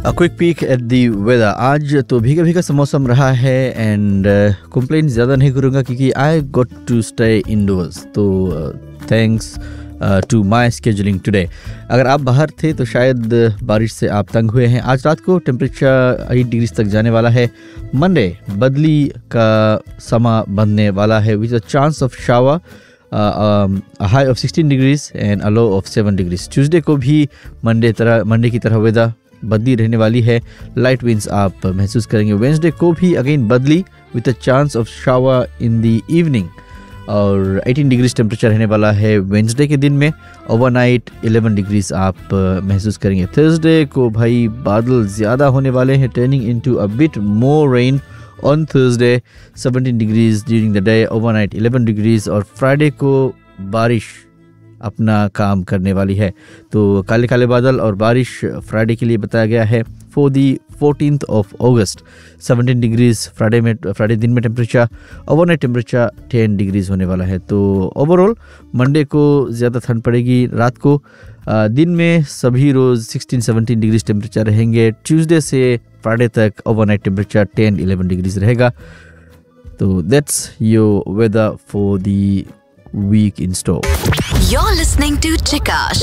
Quick peak at the weather. आज तो भीगा भीगा सा मौसम रहा है एंड कंप्लेंट ज़्यादा नहीं करूँगा क्योंकि आई गोट टू स्टे इंडोर्स, तो thanks to my scheduling today. अगर आप बाहर थे तो शायद बारिश से आप तंग हुए हैं। आज रात को टेम्परेचर 8 डिग्री तक जाने वाला है। मंडे बदली का समा बनने वाला है with a chance of shower, high of 16 degrees and a low of 7 degrees. Tuesday को भी मंडे की तरह वेदर बदली रहने वाली है, लाइट विंड्स आप महसूस करेंगे। वेंसडे को भी अगेन बदली with a chance of shower in the evening और 18 डिग्रीज टेम्परेचर रहने वाला है वेंसडे के दिन में। ओवरनाइट 11 डिग्रीज आप महसूस करेंगे। थर्सडे को भाई बादल ज़्यादा होने वाले हैं, turning into a bit more rain on Thursday. 17 degrees during the day, overnight 11 degrees. और फ्राइडे को बारिश अपना काम करने वाली है, तो काले काले बादल और बारिश फ्राइडे के लिए बताया गया है for the 14th of August. 17 degrees Friday दिन में टेम्परेचर, ओवरनाइट टेम्परेचर 10 डिग्रीज होने वाला है। तो ओवरऑल मंडे को ज़्यादा ठंड पड़ेगी रात को। दिन में सभी रोज़ 16-17 डिग्रीज टेम्परेचर रहेंगे। ट्यूसडे से फ्राइडे तक ओवरनाइट टेम्परेचर 10-11 डिग्रीज रहेगा। तो that's your weather for the week in store. You're listening to Chikash